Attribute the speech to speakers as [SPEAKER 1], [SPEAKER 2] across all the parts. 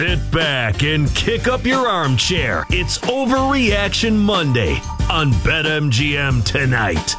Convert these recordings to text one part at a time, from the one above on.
[SPEAKER 1] Sit back and kick up your armchair. It's Overreaction Monday on BetMGM tonight.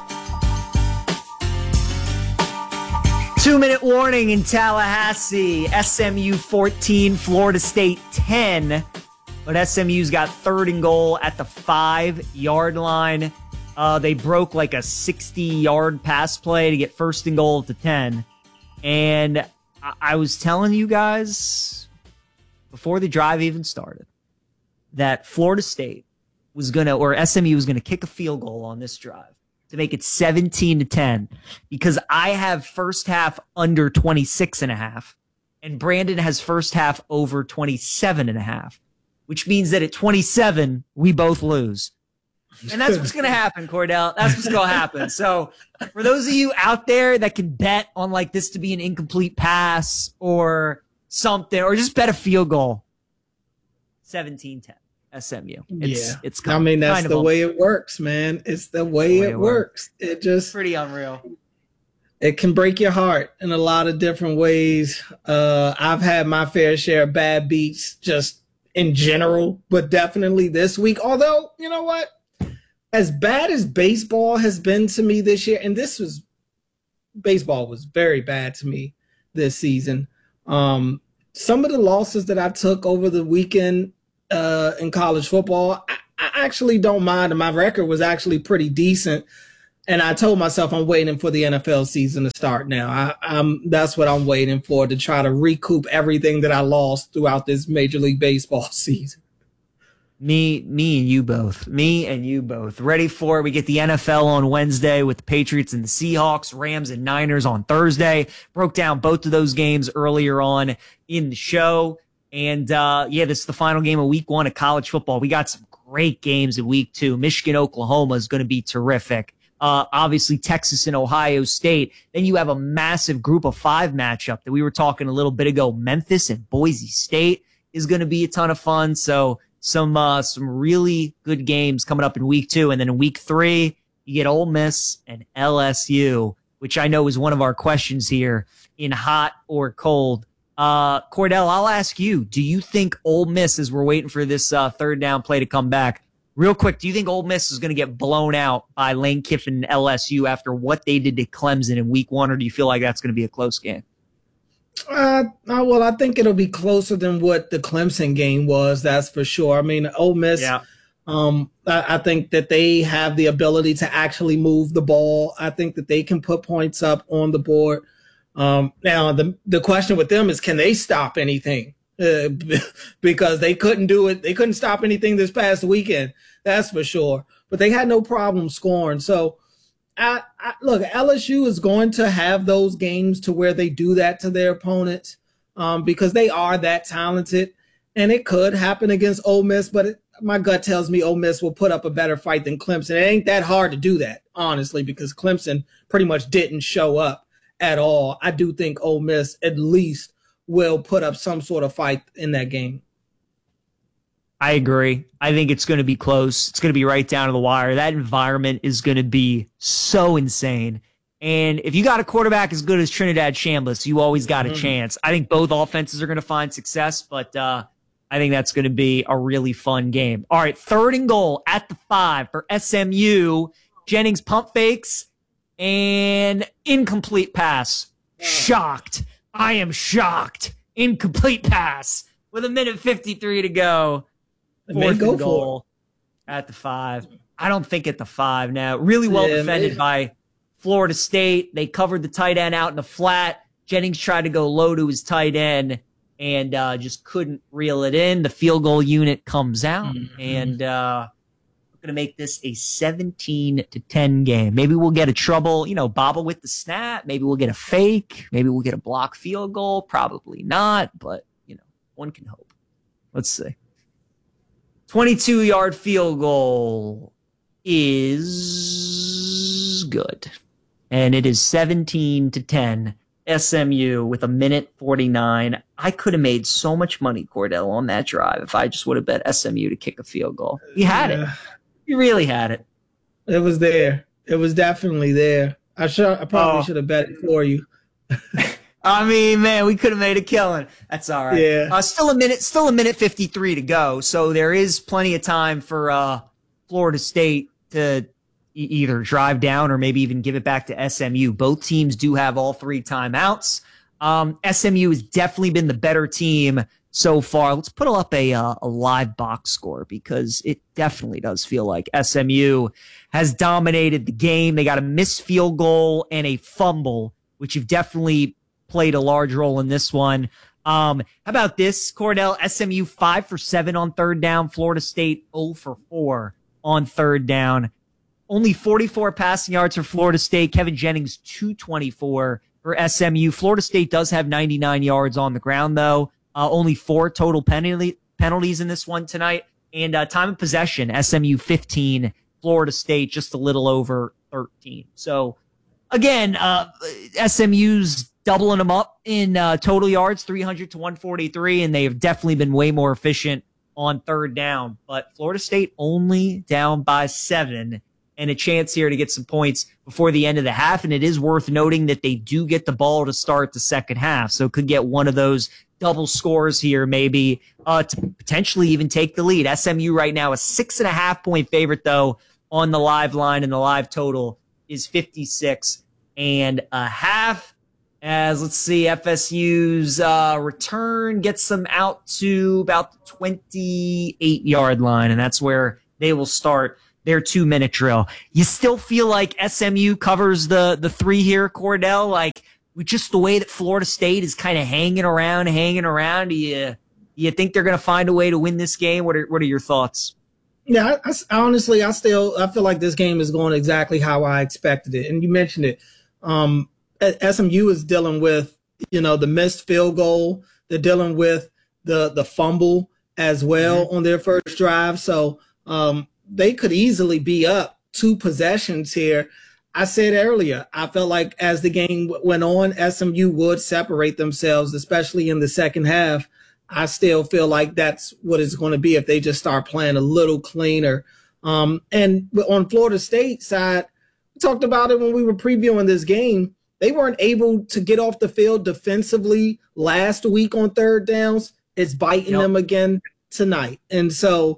[SPEAKER 2] 2-minute warning in Tallahassee. SMU 14, Florida State 10. But SMU's got 3rd and goal at the 5-yard line. They broke like a 60-yard pass play to get 1st and goal at the 10. And I was telling you guys before the drive even started that Florida State was going to, or SMU was going to kick a field goal on this drive to make it 17-10 because I have first half under 26.5 and Brandon has first half over 27.5, which means that at 27, we both lose. And that's what's going to happen, Cordell. That's what's going to happen. So for those of you out there that can bet on like this to be an incomplete pass or something, or just bet a field goal, 17-10 SMU. It's
[SPEAKER 3] I mean, that's the way it works, man. It's the way it works. It just
[SPEAKER 2] pretty unreal.
[SPEAKER 3] It can break your heart in a lot of different ways. I've had my fair share of bad beats just in general, but definitely this week. Although, you know what? As bad as baseball has been to me this year, and baseball was very bad to me this season. Some of the losses that I took over the weekend in college football, I actually don't mind. And my record was actually pretty decent. And I told myself I'm waiting for the NFL season to start now. That's what I'm waiting for, to try to recoup everything that I lost throughout this Major League Baseball season.
[SPEAKER 2] Me and you both. Ready for it. We get the NFL on Wednesday with the Patriots and the Seahawks, Rams and Niners on Thursday. Broke down both of those games earlier on in the show. And this is the final game of week 1 of college football. We got some great games in week 2. Michigan, Oklahoma is going to be terrific. Obviously, Texas and Ohio State. Then you have a massive group of 5 matchup that we were talking a little bit ago. Memphis and Boise State is going to be a ton of fun. So some really good games coming up in week 2. And then in week 3, you get Ole Miss and LSU, which I know is one of our questions here in hot or cold. Cordell, I'll ask you, do you think Ole Miss, as we're waiting for this 3rd down play to come back, real quick, do you think Ole Miss is going to get blown out by Lane Kiffin and LSU after what they did to Clemson in week 1, or do you feel like that's going to be a close game?
[SPEAKER 3] Well, I think it'll be closer than what the Clemson game was, that's for sure. I mean, Ole Miss, I think that they have the ability to actually move the ball. I think that they can put points up on the board. Now, the question with them is, can they stop anything? Because they couldn't do it. They couldn't stop anything this past weekend, that's for sure. But they had no problem scoring. So, look, LSU is going to have those games to where they do that to their opponents because they are that talented. And it could happen against Ole Miss, but my gut tells me Ole Miss will put up a better fight than Clemson. It ain't that hard to do that, honestly, because Clemson pretty much didn't show up at all. I do think Ole Miss at least will put up some sort of fight in that game.
[SPEAKER 2] I agree. I think it's going to be close. It's going to be right down to the wire. That environment is going to be so insane. And if you got a quarterback as good as Trinidad Chambliss, you always got a chance. I think both offenses are going to find success, but I think that's going to be a really fun game. All right, 3rd and goal at the 5 for SMU. Jennings pump fakes and incomplete pass. Shocked. I am shocked. Incomplete pass with 1:53 to go. 4th and goal at the 5. I don't think at the 5 now. Really well defended by Florida State. They covered the tight end out in the flat. Jennings tried to go low to his tight end and just couldn't reel it in. The field goal unit comes out, and we're going to make this a 17-10 game. Maybe we'll get a trouble, bobble with the snap. Maybe we'll get a fake. Maybe we'll get a block field goal. Probably not, but, one can hope. Let's see. 22-yard field goal is good. And it is 17-10 SMU with 1:49. I could have made so much money, Cordell, on that drive if I just would have bet SMU to kick a field goal. You had it. You really had it.
[SPEAKER 3] It was there. It was definitely there. I probably should have bet it for you.
[SPEAKER 2] I mean, man, we could have made a killing. That's all right.
[SPEAKER 3] Yeah.
[SPEAKER 2] Still a minute 53 to go. So there is plenty of time for Florida State to either drive down or maybe even give it back to SMU. Both teams do have all 3 timeouts. SMU has definitely been the better team so far. Let's put up a live box score because it definitely does feel like SMU has dominated the game. They got a missed field goal and a fumble, which have definitely played a large role in this one. How about this, Cordell? SMU 5 for 7 on third down. Florida State 0 for 4 on third down. Only 44 passing yards for Florida State. Kevin Jennings 224 for SMU. Florida State does have 99 yards on the ground, though. Only 4 total penalties in this one tonight. And time of possession, SMU 15, Florida State just a little over 13. So, again, SMU's doubling them up in total yards, 300 to 143, and they have definitely been way more efficient on third down. But Florida State only down by 7 and a chance here to get some points before the end of the half. And it is worth noting that they do get the ball to start the second half. So could get one of those double scores here maybe to potentially even take the lead. SMU right now a 6.5-point favorite, though, on the live line, and the live total is 56.5. As let's see, FSU's return gets them out to about the 28-yard line, and that's where they will start their 2-minute drill. You still feel like SMU covers the 3 here, Cordell? Like, with just the way that Florida State is kind of hanging around, do you think they're going to find a way to win this game? What are your thoughts?
[SPEAKER 3] Yeah, I honestly, I feel like this game is going exactly how I expected it. And you mentioned it. SMU is dealing with, the missed field goal. They're dealing with the fumble as well on their first drive. So they could easily be up 2 possessions here. I said earlier, I felt like as the game went on, SMU would separate themselves, especially in the second half. I still feel like that's what it's going to be if they just start playing a little cleaner. And on Florida State side, we talked about it when we were previewing this game. They weren't able to get off the field defensively last week on third downs. It's biting them again tonight. And so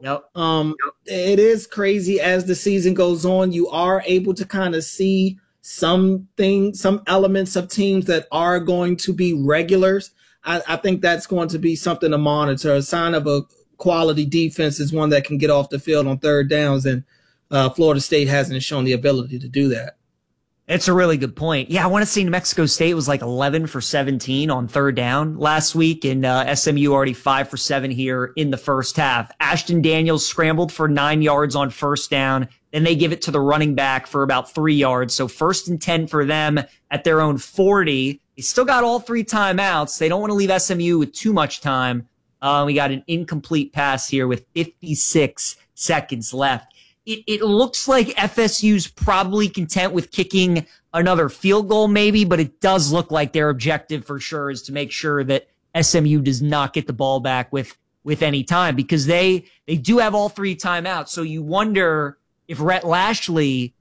[SPEAKER 3] it is crazy as the season goes on. You are able to kind of see some elements of teams that are going to be regulars. I think that's going to be something to monitor. A sign of a quality defense is one that can get off the field on third downs, and Florida State hasn't shown the ability to do that.
[SPEAKER 2] It's a really good point. Yeah, I want to say New Mexico State was like 11 for 17 on third down last week, and SMU already 5 for 7 here in the first half. Ashton Daniels scrambled for 9 yards on first down. Then they give it to the running back for about 3 yards. So 1st and 10 for them at their own 40. They still got all 3 timeouts. They don't want to leave SMU with too much time. We got an incomplete pass here with 56 seconds left. It looks like FSU's probably content with kicking another field goal maybe, but it does look like their objective for sure is to make sure that SMU does not get the ball back with any time, because they do have all 3 timeouts. So you wonder if Rhett Lashley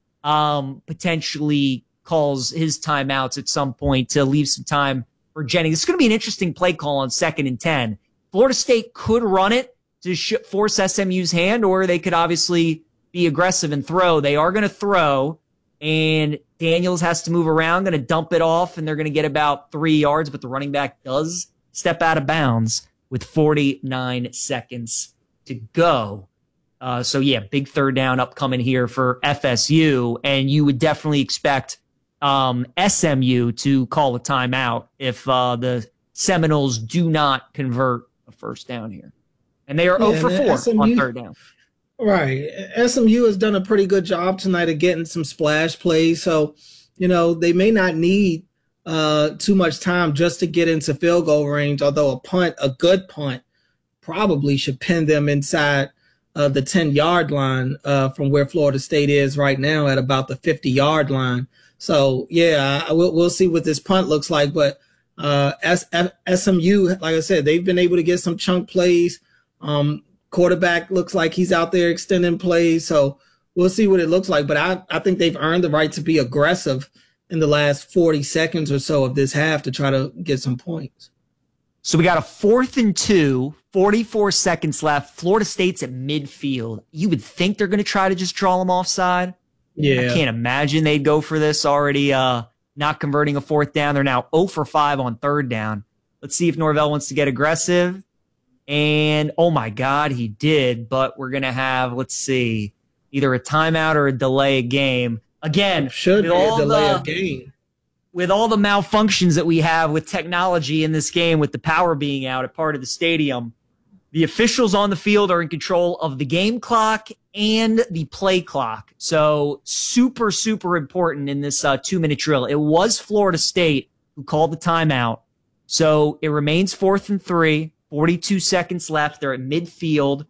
[SPEAKER 2] potentially calls his timeouts at some point to leave some time for Jennings. It's going to be an interesting play call on 2nd and 10. Florida State could run it to force SMU's hand, or they could obviously be aggressive and throw. They are going to throw, and Daniels has to move around, going to dump it off, and they're going to get about 3 yards, but the running back does step out of bounds with 49 seconds to go. So yeah, big third down upcoming here for FSU, and you would definitely expect SMU to call a timeout if the Seminoles do not convert a first down here. And they are 0 for 4 on third down.
[SPEAKER 3] Right. SMU has done a pretty good job tonight of getting some splash plays. So, they may not need too much time just to get into field goal range, although a good punt probably should pin them inside the 10-yard line from where Florida State is right now at about the 50-yard line. So, yeah, we'll see what this punt looks like. But SMU, like I said, they've been able to get some chunk plays. Quarterback looks like he's out there extending plays, so we'll see what it looks like. But I think they've earned the right to be aggressive in the last 40 seconds or so of this half to try to get some points.
[SPEAKER 2] So we got a 4th and 2, 44 seconds left. Florida State's at midfield. You would think they're going to try to just draw them offside.
[SPEAKER 3] Yeah.
[SPEAKER 2] I can't imagine they'd go for this already, not converting a 4th down. They're now 0 for 5 on 3rd down. Let's see if Norvell wants to get aggressive. And, oh my God, he did. But we're going to have, let's see, either a timeout or a delay of game. Again,
[SPEAKER 3] should be a delay of game.
[SPEAKER 2] With all the malfunctions that we have with technology in this game, with the power being out at part of the stadium, the officials on the field are in control of the game clock and the play clock. So super, super important in this 2-minute drill. It was Florida State who called the timeout. So it remains 4th and 3, 42 seconds left. They're at midfield.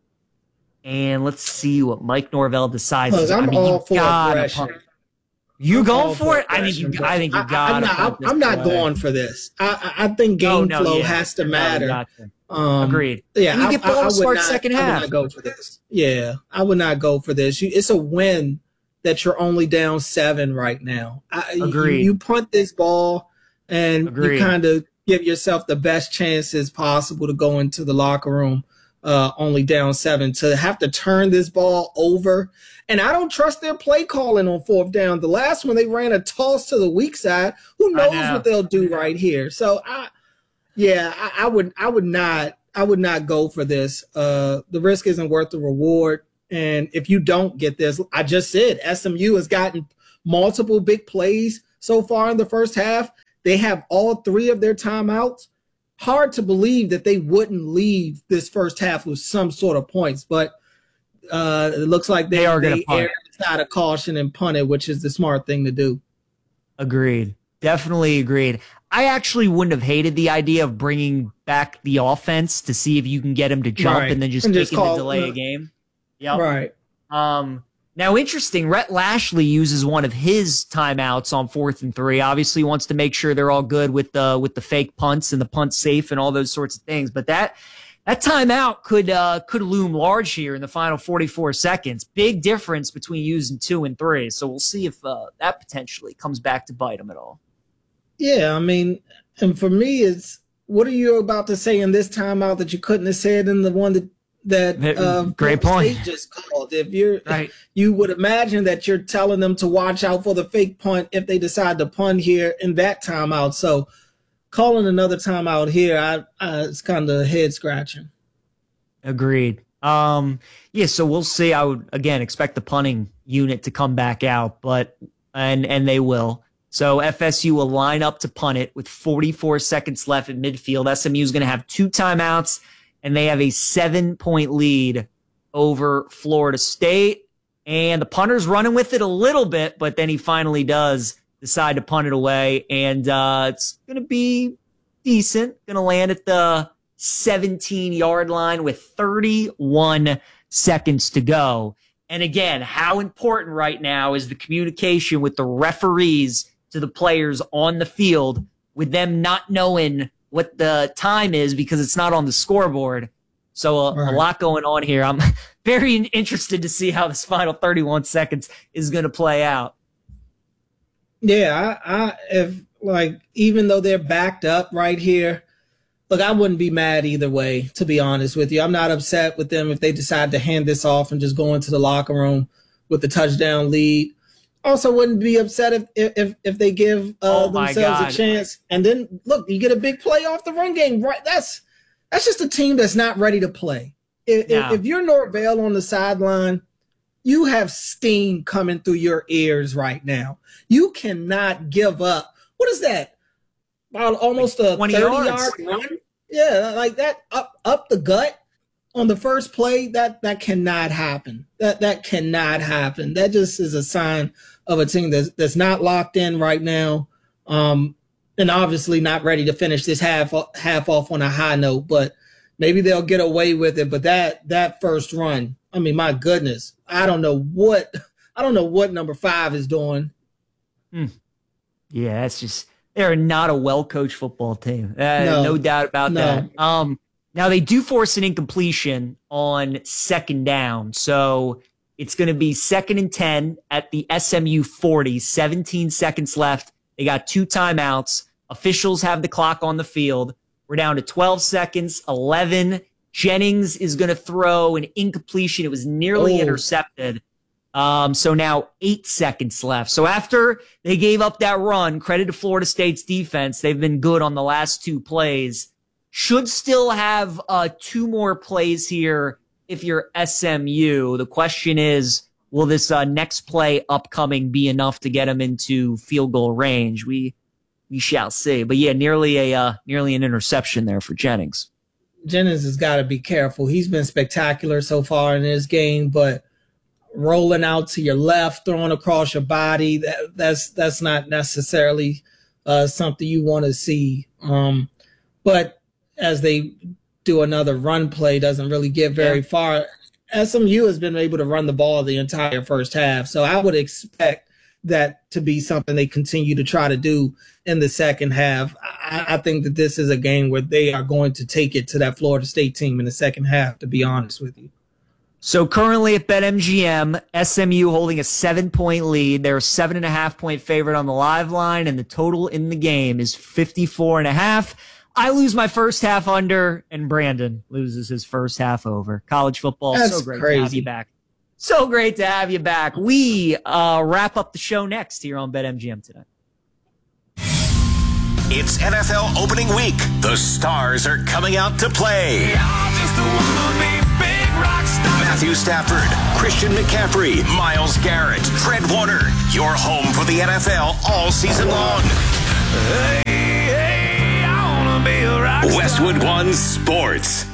[SPEAKER 2] And let's see what Mike Norvell decides.
[SPEAKER 3] Look, I'm all for aggression.
[SPEAKER 2] You going for it? I think you got it.
[SPEAKER 3] I'm not going for this. I think game flow has to matter.
[SPEAKER 2] Agreed.
[SPEAKER 3] Yeah,
[SPEAKER 2] you get ball to start second half.
[SPEAKER 3] I would not go for this. Yeah, I would not go for this. It's a win that you're only down 7 right now.
[SPEAKER 2] Agreed.
[SPEAKER 3] You punt this ball and you kind of give yourself the best chances possible to go into the locker room. Only down 7, to have to turn this ball over. And I don't trust their play calling on 4th down. The last one, they ran a toss to the weak side. Who knows what they'll do right here? So I would not go for this. The risk isn't worth the reward. And if you don't get this, I just said SMU has gotten multiple big plays so far in the first half. They have all 3 of their timeouts. Hard to believe that they wouldn't leave this first half with some sort of points, but it looks like they are going to err side of caution and punt it, which is the smart thing to do.
[SPEAKER 2] Agreed. Definitely agreed. I actually wouldn't have hated the idea of bringing back the offense to see if you can get him to jump and then just kick him to delay a game. Yep.
[SPEAKER 3] Right.
[SPEAKER 2] Now, interesting, Rhett Lashley uses one of his timeouts on 4th and 3. Obviously wants to make sure they're all good with the fake punts and the punt safe and all those sorts of things. But that timeout could loom large here in the final 44 seconds. Big difference between using 2 and 3. So we'll see if that potentially comes back to bite them at all.
[SPEAKER 3] Yeah, I mean, and for me, it's what are you about to say in this timeout that you couldn't have said in the one that
[SPEAKER 2] great point
[SPEAKER 3] State just called? If you would imagine that you're telling them to watch out for the fake punt if they decide to punt here in that timeout. So calling another timeout here, it's kind of head scratching.
[SPEAKER 2] Agreed. Yeah, so we'll see. I would again expect the punting unit to come back out, but and they will. So FSU will line up to punt it with 44 seconds left at midfield. SMU is going to have 2 timeouts, and they have a 7-point lead over Florida State. And the punter's running with it a little bit, but then he finally does decide to punt it away. And it's going to be decent. Going to land at the 17-yard line with 31 seconds to go. And again, how important right now is the communication with the referees to the players on the field, with them not knowing what the time is because it's not on the scoreboard. So a lot going on here. I'm very interested to see how this final 31 seconds is going to play out.
[SPEAKER 3] Yeah, even though they're backed up right here, look, I wouldn't be mad either way, to be honest with you. I'm not upset with them if they decide to hand this off and just go into the locker room with the touchdown lead. Also wouldn't be upset if they give themselves a chance. And then, look, you get a big play off the run game. Right? That's just a team that's not ready to play. If you're Norvell on the sideline, you have steam coming through your ears right now. You cannot give up. What is that? About almost a 30-yard run? Yeah, like that up the gut on the first play. That cannot happen. That cannot happen. That just is a sign of a team that's not locked in right now, and obviously not ready to finish this half off on a high note. But maybe they'll get away with it. But that first run, I mean, my goodness, I don't know what number 5 is doing.
[SPEAKER 2] Yeah, it's just they're not a well-coached football team. No doubt about that. Now they do force an incompletion on 2nd down, so It's going to be 2nd and 10 at the SMU 40, 17 seconds left. They got 2 timeouts. Officials have the clock on the field. We're down to 12 seconds, 11. Jennings is going to throw an incompletion. It was nearly intercepted. So now 8 seconds left. So after they gave up that run, credit to Florida State's defense. They've been good on the last 2 plays. Should still have 2 more plays here if you're SMU. The question is, will this next play upcoming be enough to get them into field goal range? We shall see. But yeah, nearly an interception there for Jennings.
[SPEAKER 3] Jennings has got to be careful. He's been spectacular so far in this game, but rolling out to your left, throwing across your body, that's not necessarily something you want to see. But as they do another run play, doesn't really get very far. SMU has been able to run the ball the entire first half, so I would expect that to be something they continue to try to do in the second half. I think that this is a game where they are going to take it to that Florida State team in the second half, to be honest with you.
[SPEAKER 2] So currently at BetMGM, SMU holding a 7-point lead. They're a 7.5-point favorite on the live line, and the total in the game is 54.5. I lose my first half under, and Brandon loses his first half over. College football,
[SPEAKER 3] that's
[SPEAKER 2] so great
[SPEAKER 3] crazy.
[SPEAKER 2] to have you back. So great to have you back. We wrap up the show next here on BetMGM tonight.
[SPEAKER 4] It's NFL opening week. The stars are coming out to play. Matthew Stafford, Christian McCaffrey, Myles Garrett, Fred Warner. Your home for the NFL all season long. Hey, I wanna be a rock star. Westwood One Sports.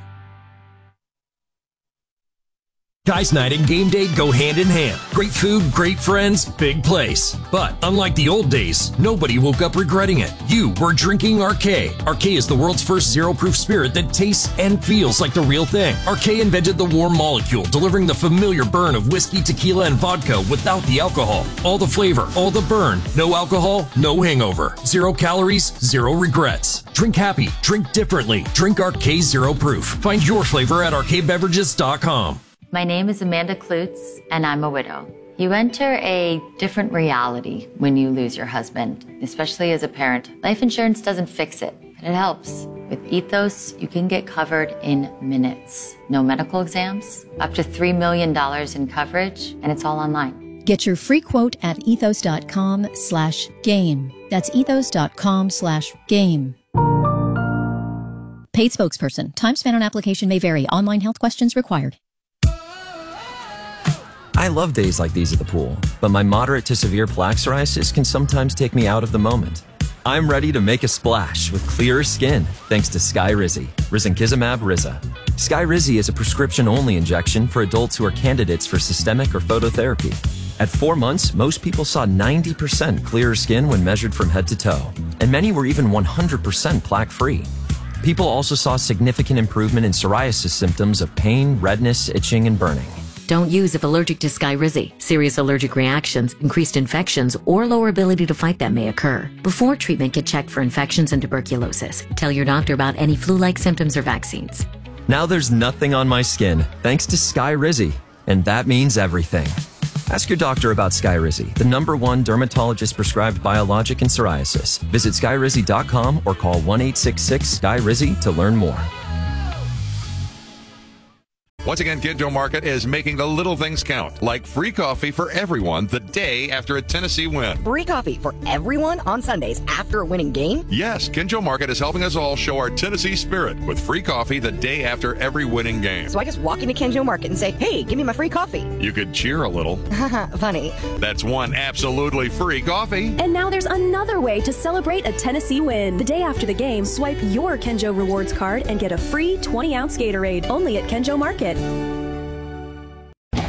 [SPEAKER 5] Guys night and game day go hand in hand. Great food, great friends, big place. But unlike the old days, nobody woke up regretting it. You were drinking Arcay. Arcay is the world's first zero-proof spirit that tastes and feels like the real thing. Arcay invented the warm molecule, delivering the familiar burn of whiskey, tequila, and vodka without the alcohol. All the flavor, all the burn. No alcohol, no hangover. 0 calories, 0 regrets. Drink happy, drink differently. Drink Arcay Zero Proof. Find your flavor at arcaybeverages.com.
[SPEAKER 6] My name is Amanda Klutz, and I'm a widow. You enter a different reality when you lose your husband, especially as a parent. Life insurance doesn't fix it, but it helps. With Ethos, you can get covered in minutes. No medical exams, up to $3 million in coverage, and it's all online.
[SPEAKER 7] Get your free quote at ethos.com/game. That's ethos.com/game. Paid spokesperson. Time spent on application may vary. Online health questions required.
[SPEAKER 8] I love days like these at the pool, but my moderate to severe plaque psoriasis can sometimes take me out of the moment. I'm ready to make a splash with clearer skin thanks to Skyrizi, risankizumab Riza. Skyrizi is a prescription-only injection for adults who are candidates for systemic or phototherapy. At 4 months, most people saw 90% clearer skin when measured from head to toe, and many were even 100% plaque-free. People also saw significant improvement in psoriasis symptoms of pain, redness, itching, and burning.
[SPEAKER 9] Don't use if allergic to Skyrizi. Serious allergic reactions, increased infections, or lower ability to fight them may occur. Before treatment, get checked for infections and tuberculosis. Tell your doctor about any flu-like symptoms or vaccines.
[SPEAKER 8] Now there's nothing on my skin thanks to Skyrizi, and that means everything. Ask your doctor about Skyrizi, the #1 dermatologist-prescribed biologic in psoriasis. Visit Skyrizi.com or call 1-866-SKYRIZI to learn more.
[SPEAKER 10] Once again, Kinjo Market is making the little things count, like free coffee for everyone the day after a Tennessee win.
[SPEAKER 11] Free coffee for everyone on Sundays after a winning game?
[SPEAKER 10] Yes, Kinjo Market is helping us all show our Tennessee spirit with free coffee the day after every winning game.
[SPEAKER 11] So I just walk into Kinjo Market and say, hey, give me my free coffee.
[SPEAKER 10] You could cheer a little.
[SPEAKER 11] Funny.
[SPEAKER 10] That's one absolutely free coffee.
[SPEAKER 12] And now there's another way to celebrate a Tennessee win. The day after the game, swipe your Kinjo Rewards card and get a free 20-ounce Gatorade only at Kinjo Market.
[SPEAKER 13] The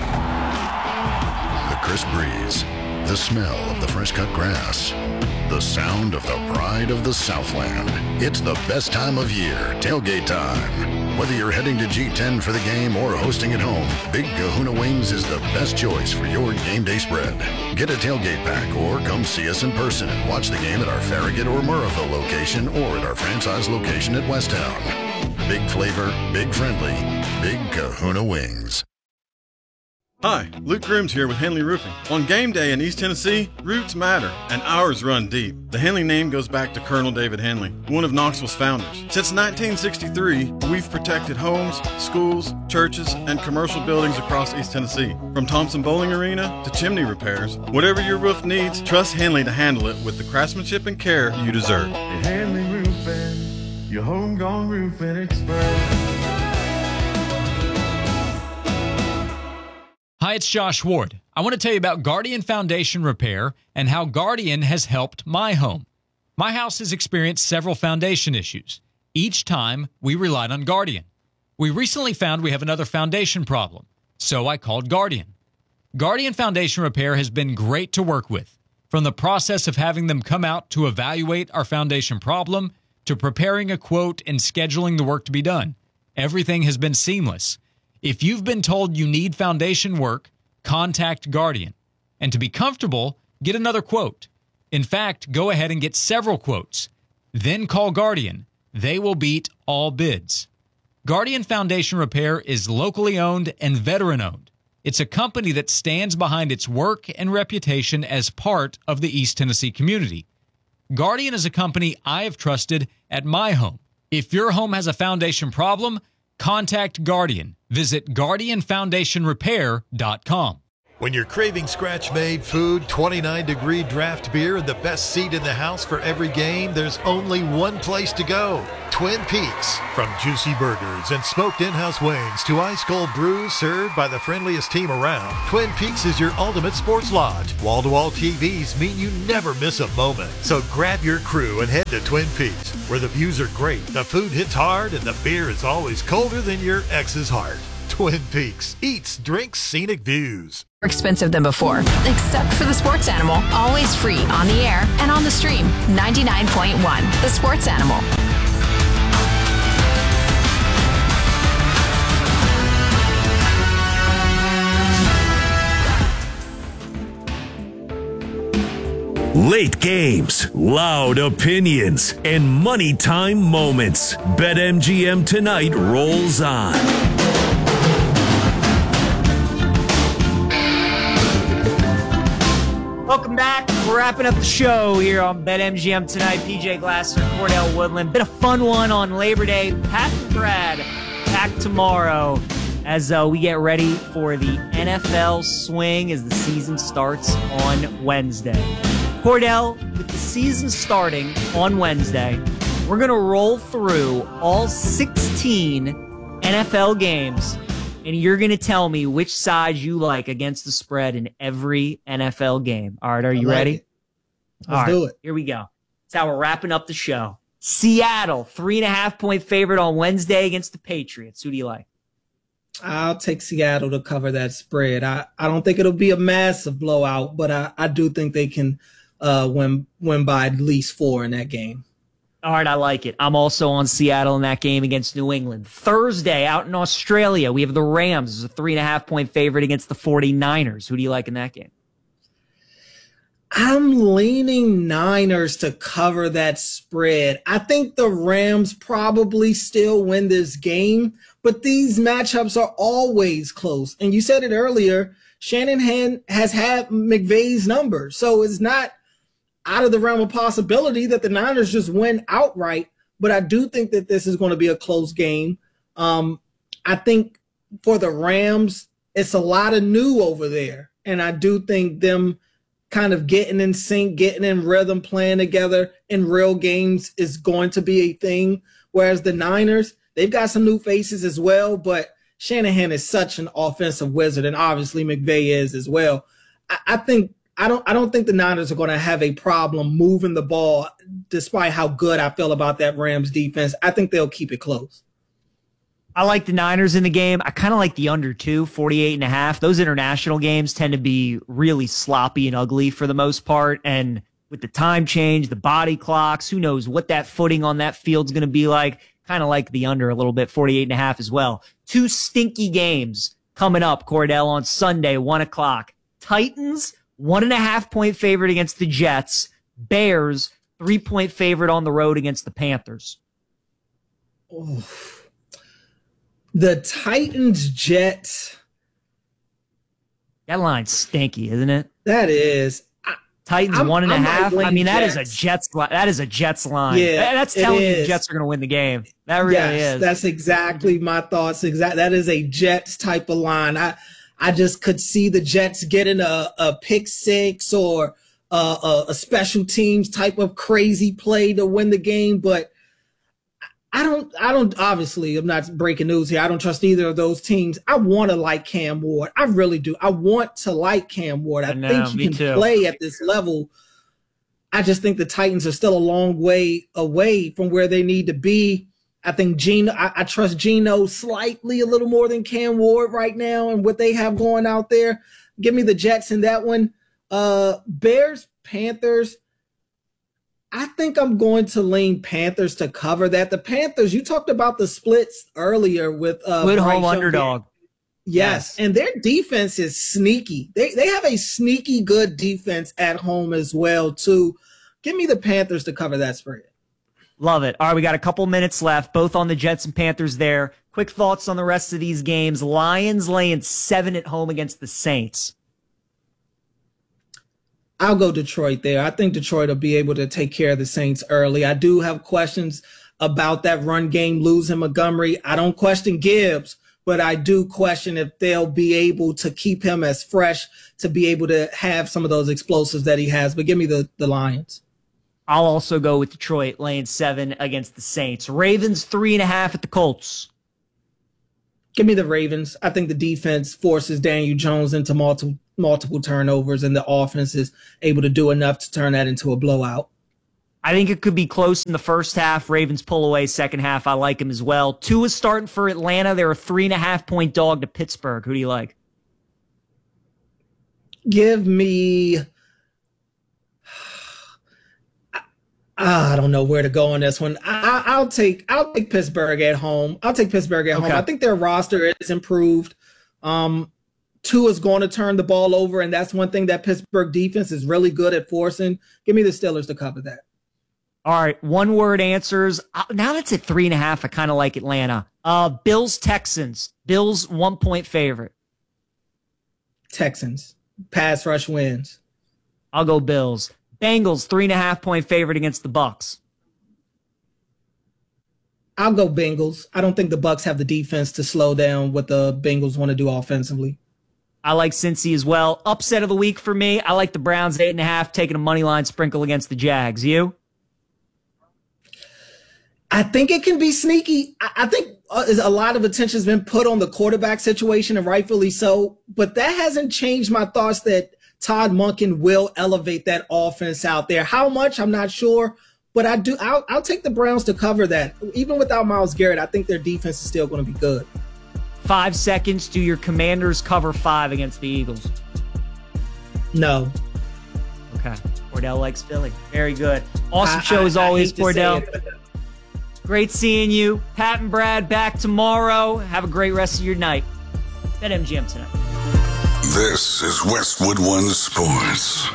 [SPEAKER 13] crisp breeze, the smell of the fresh-cut grass, the sound of the pride of the Southland. It's the best time of year, tailgate time. Whether you're heading to G10 for the game or hosting at home, Big Kahuna Wings is the best choice for your game day spread. Get a tailgate pack or come see us in person and watch the game at our Farragut or Murrayville location or at our franchise location at Westtown. Big flavor, big friendly, Big Kahuna Wings.
[SPEAKER 14] Hi, Luke Grooms here with Henley Roofing. On game day in East Tennessee, roots matter, and ours run deep. The Henley name goes back to Colonel David Henley, one of Knoxville's founders. Since 1963, we've protected homes, schools, churches, and commercial buildings across East Tennessee. From Thompson Bowling Arena to chimney repairs, whatever your roof needs, trust Henley to handle it with the craftsmanship and care you deserve.
[SPEAKER 15] Henley Roofing, your homegrown roofing expert.
[SPEAKER 16] Hi, it's Josh Ward. I want to tell you about Guardian Foundation Repair and how Guardian has helped my home. My house has experienced several foundation issues. Each time, we relied on Guardian. We recently found we have another foundation problem, so I called Guardian. Guardian Foundation Repair has been great to work with. From the process of having them come out to evaluate our foundation problem to preparing a quote and scheduling the work to be done, everything has been seamless. If you've been told you need foundation work, contact Guardian. And to be comfortable, get another quote. In fact, go ahead and get several quotes. Then call Guardian. They will beat all bids. Guardian Foundation Repair is locally owned and veteran-owned. It's a company that stands behind its work and reputation as part of the East Tennessee community. Guardian is a company I have trusted at my home. If your home has a foundation problem, contact Guardian. Visit GuardianFoundationRepair.com.
[SPEAKER 17] When you're craving scratch-made food, 29-degree draft beer, and the best seat in the house for every game, there's only one place to go. Twin Peaks. From juicy burgers and smoked in-house wings to ice-cold brews served by the friendliest team around, Twin Peaks is your ultimate sports lodge. Wall-to-wall TVs mean you never miss a moment. So grab your crew and head to Twin Peaks, where the views are great, the food hits hard, and the beer is always colder than your ex's heart. Twin Peaks. Eats, drinks, scenic views.
[SPEAKER 18] More expensive than before, except for the Sports Animal. Always free on the air and on the stream. 99.1. The Sports Animal.
[SPEAKER 1] Late games, loud opinions, and money time moments. BetMGM Tonight rolls on.
[SPEAKER 2] Welcome back. We're wrapping up the show here on BetMGM Tonight. PJ Glasser, Cordell Woodland. Been a fun one on Labor Day. Pat and Brad back tomorrow as we get ready for the NFL swing as the season starts on Wednesday. Cordell, with the season starting on Wednesday, we're going to roll through all 16 NFL games, and you're going to tell me which side you like against the spread in every NFL game. All right, are you ready?
[SPEAKER 3] Let's do it.
[SPEAKER 2] Here we go. That's how we're wrapping up the show. Seattle, 3.5-point favorite on Wednesday against the Patriots. Who do you like?
[SPEAKER 3] I'll take Seattle to cover that spread. I don't think it'll be a massive blowout, but I do think they can win by at least 4 in that game.
[SPEAKER 2] All right, I like it. I'm also on Seattle in that game against New England. Thursday, out in Australia, we have the Rams as a 3.5-point favorite against the 49ers. Who do you like in that game?
[SPEAKER 3] I'm leaning Niners to cover that spread. I think the Rams probably still win this game, but these matchups are always close. And you said it earlier, Shanahan has had McVay's number, so it's not out of the realm of possibility that the Niners just win outright, but I do think that this is going to be a close game. I think for the Rams, it's a lot of new over there, and I do think them kind of getting in sync, getting in rhythm, playing together in real games is going to be a thing, whereas the Niners, they've got some new faces as well, but Shanahan is such an offensive wizard, and obviously McVay is as well. I don't think the Niners are going to have a problem moving the ball, despite how good I feel about that Rams defense. I think they'll keep it close.
[SPEAKER 2] I like the Niners in the game. I kind of like the under 48.5. Those international games tend to be really sloppy and ugly for the most part. And with the time change, the body clocks, who knows what that footing on that field's going to be like. Kind of like the under a little bit, 48.5 as well. 2 stinky games coming up, Cordell, on Sunday, 1 o'clock. Titans, 1.5-point favorite against the Jets. Bears, 3-point favorite on the road against the Panthers.
[SPEAKER 3] The Titans-Jets,
[SPEAKER 2] That line's stinky, isn't it?
[SPEAKER 3] That is.
[SPEAKER 2] Titans 1.5.
[SPEAKER 3] Like
[SPEAKER 2] I mean,
[SPEAKER 3] Jets.
[SPEAKER 2] that is a Jets line.
[SPEAKER 3] Yeah,
[SPEAKER 2] that's telling you the Jets are going to win the game. That really is.
[SPEAKER 3] That's exactly my thoughts. That is a Jets type of line. I just could see the Jets getting a pick six or a special teams type of crazy play to win the game, but I don't obviously, I'm not breaking news here. I don't trust either of those teams. I want to like Cam Ward. I really do. I want to like Cam Ward. I think he can play at this level. I just think the Titans are still a long way away from where they need to be. I think I trust Geno slightly a little more than Cam Ward right now and what they have going out there. Give me the Jets in that one. Bears, Panthers. I think I'm going to lean Panthers to cover that. The Panthers, you talked about the splits earlier with
[SPEAKER 2] home underdog.
[SPEAKER 3] Yes, and their defense is sneaky. They have a sneaky good defense at home as well, too. Give me the Panthers to cover that spread.
[SPEAKER 2] Love it. All right, we got a couple minutes left, both on the Jets and Panthers there. Quick thoughts on the rest of these games. Lions laying 7 at home against the Saints.
[SPEAKER 3] I'll go Detroit there. I think Detroit will be able to take care of the Saints early. I do have questions about that run game losing Montgomery. I don't question Gibbs, but I do question if they'll be able to keep him as fresh to be able to have some of those explosives that he has. But give me the Lions.
[SPEAKER 2] I'll also go with Detroit laying 7 against the Saints. Ravens 3.5 at the Colts.
[SPEAKER 3] Give me the Ravens. I think the defense forces Daniel Jones into multiple turnovers, and the offense is able to do enough to turn that into a blowout.
[SPEAKER 2] I think it could be close in the first half. Ravens pull away second half. I like him as well. Tua is starting for Atlanta. They're a 3.5-point dog to Pittsburgh. Who do you like?
[SPEAKER 3] Give me... I don't know where to go on this one. I'll take Pittsburgh at home. I'll take Pittsburgh at home. I think their roster is improved. Tua's going to turn the ball over, and that's one thing that Pittsburgh defense is really good at forcing. Give me the Steelers to cover that.
[SPEAKER 2] All right, one-word answers. Now that's at 3.5. I kind of like Atlanta. Bills, Texans. Bills 1-point favorite.
[SPEAKER 3] Texans. Pass rush wins.
[SPEAKER 2] I'll go Bills. Bengals 3.5-point favorite against the Bucks.
[SPEAKER 3] I'll go Bengals. I don't think the Bucks have the defense to slow down what the Bengals want to do offensively.
[SPEAKER 2] I like Cincy as well. Upset of the week for me. I like the Browns 8.5, taking a money line sprinkle against the Jags. You?
[SPEAKER 3] I think it can be sneaky. I think a lot of attention has been put on the quarterback situation, and rightfully so. But that hasn't changed my thoughts that Todd Monken will elevate that offense out there. How much, I'm not sure, but I'll take the Browns to cover that. Even without Myles Garrett, I think their defense is still going to be good.
[SPEAKER 2] 5 seconds. Do your Commanders cover 5 against the Eagles?
[SPEAKER 3] No.
[SPEAKER 2] Okay. Cordell likes Philly. Very good. Awesome show as always, Cordell. Great seeing you. Pat and Brad back tomorrow. Have a great rest of your night. BetMGM tonight.
[SPEAKER 4] This is Westwood One Sports.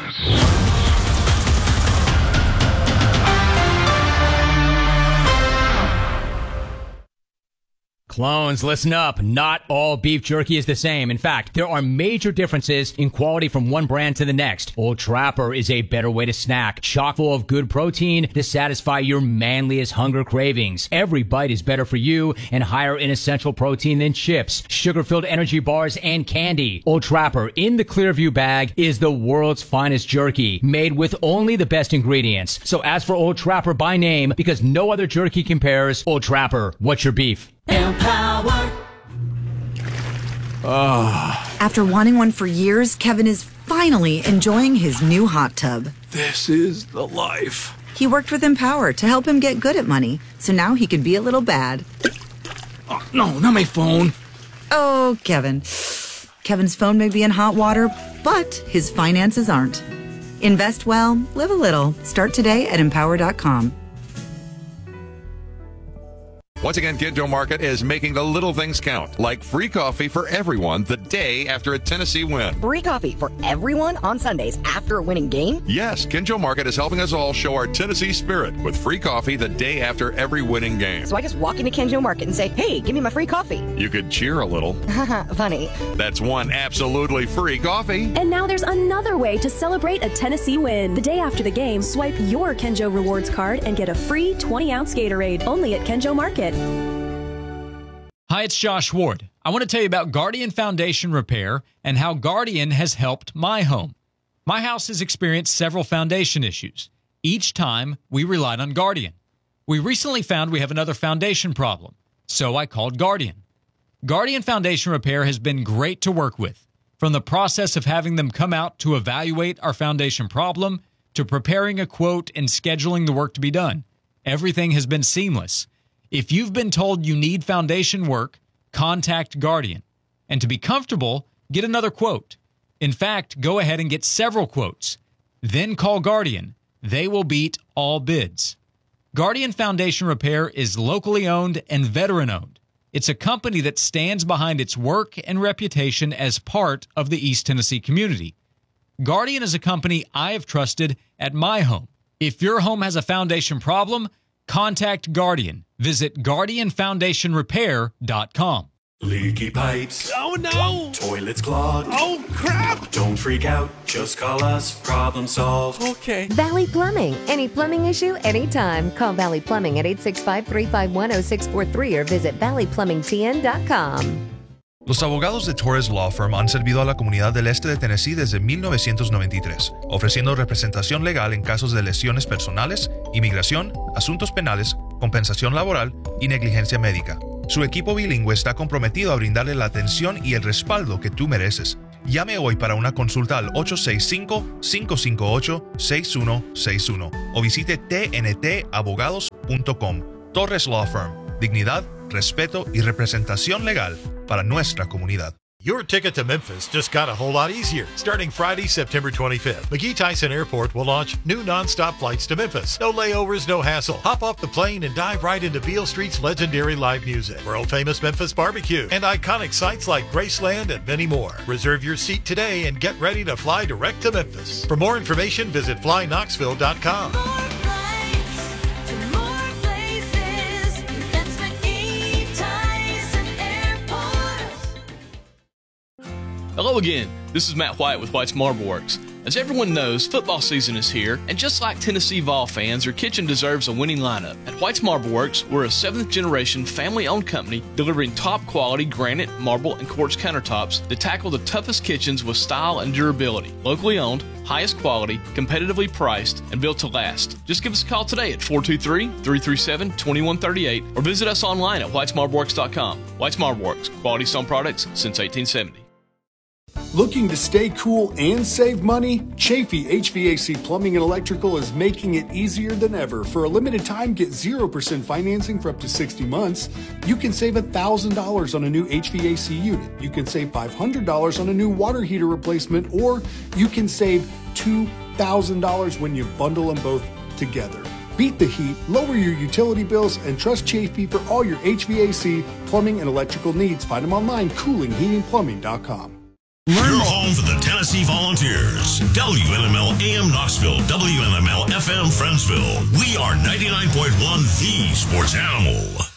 [SPEAKER 19] Clones, listen up. Not all beef jerky is the same. In fact, there are major differences in quality from one brand to the next. Old Trapper is a better way to snack, chock full of good protein to satisfy your manliest hunger cravings. Every bite is better for you and higher in essential protein than chips, sugar-filled energy bars, and candy. Old Trapper in the Clearview bag is the world's finest jerky, made with only the best ingredients. So ask for Old Trapper by name because no other jerky compares. Old Trapper, what's your beef?
[SPEAKER 20] Empower.
[SPEAKER 21] After wanting one for years, Kevin is finally enjoying his new hot tub.
[SPEAKER 20] This is the life.
[SPEAKER 21] He worked with Empower to help him get good at money, so now he can be a little bad.
[SPEAKER 20] Oh, no, not my phone.
[SPEAKER 21] Oh, Kevin. Kevin's phone may be in hot water, but his finances aren't. Invest well, live a little. Start today at Empower.com.
[SPEAKER 10] Once again, Kid Joe Market is making the little things count, like free coffee for everyone the day after a Tennessee win.
[SPEAKER 11] Free coffee for everyone on Sundays after a winning game?
[SPEAKER 10] Yes, Kid Joe Market is helping us all show our Tennessee spirit with free coffee the day after every winning game.
[SPEAKER 11] So I just walk into Ken Joe Market and say, hey, give me my free coffee.
[SPEAKER 10] You could cheer a little.
[SPEAKER 11] Funny.
[SPEAKER 10] That's one absolutely free coffee.
[SPEAKER 12] And now there's another way to celebrate a Tennessee win. The day after the game, swipe your Ken Joe Rewards card and get a free 20-ounce Gatorade only at Ken Joe Market.
[SPEAKER 16] Hi, it's Josh Ward. I want to tell you about Guardian Foundation Repair and how Guardian has helped my home. My house has experienced several foundation issues. Each time, we relied on Guardian. We recently found we have another foundation problem, so I called Guardian. Guardian Foundation Repair has been great to work with. From the process of having them come out to evaluate our foundation problem to preparing a quote and scheduling the work to be done, everything has been seamless. If you've been told you need foundation work, contact Guardian. And to be comfortable, get another quote. In fact, go ahead and get several quotes. Then call Guardian. They will beat all bids. Guardian Foundation Repair is locally owned and veteran-owned. It's a company that stands behind its work and reputation as part of the East Tennessee community. Guardian is a company I have trusted at my home. If your home has a foundation problem, contact Guardian. Visit GuardianFoundationRepair.com.
[SPEAKER 5] Leaky pipes.
[SPEAKER 22] Oh no!
[SPEAKER 5] Toilets clogged.
[SPEAKER 22] Oh crap!
[SPEAKER 5] Don't freak out. Just call us. Problem solved.
[SPEAKER 22] Okay.
[SPEAKER 23] Valley Plumbing. Any plumbing issue, anytime. Call Valley Plumbing at 865-351-0643 or visit valleyplumbingtn.com.
[SPEAKER 24] Los abogados de Torres Law Firm han servido a la comunidad del este de Tennessee desde 1993, ofreciendo representación legal en casos de lesiones personales, inmigración, asuntos penales, compensación laboral y negligencia médica. Su equipo bilingüe está comprometido a brindarle la atención y el respaldo que tú mereces. Llame hoy para una consulta al 865-558-6161 o visite tntabogados.com. Torres Law Firm. Dignidad, respeto y representación legal para nuestra comunidad.
[SPEAKER 17] Your ticket to Memphis just got a whole lot easier. Starting Friday, September 25th, McGee Tyson Airport will launch new nonstop flights to Memphis. No layovers, no hassle. Hop off the plane and dive right into Beale Street's legendary live music, world-famous Memphis barbecue, and iconic sites like Graceland and many more. Reserve your seat today and get ready to fly direct to Memphis. For more information, visit flyknoxville.com.
[SPEAKER 25] Hello again, this is Matt White with White's Marble Works. As everyone knows, football season is here, and just like Tennessee Vol fans, your kitchen deserves a winning lineup. At White's Marble Works, we're a 7th-generation family-owned company delivering top-quality granite, marble, and quartz countertops that tackle the toughest kitchens with style and durability. Locally owned, highest quality, competitively priced, and built to last. Just give us a call today at 423-337-2138 or visit us online at whitesmarbleworks.com. White's Marble Works, quality stone products since 1870.
[SPEAKER 26] Looking to stay cool and save money? Chafee HVAC Plumbing and Electrical is making it easier than ever. For a limited time, get 0% financing for up to 60 months. You can save $1,000 on a new HVAC unit. You can save $500 on a new water heater replacement, or you can save $2,000 when you bundle them both together. Beat the heat, lower your utility bills, and trust Chafee for all your HVAC, plumbing, and electrical needs. Find them online, coolingheatingplumbing.com.
[SPEAKER 4] Your home for the Tennessee Volunteers. WNML AM Knoxville, WNML FM Friendsville. We are 99.1 The Sports Animal.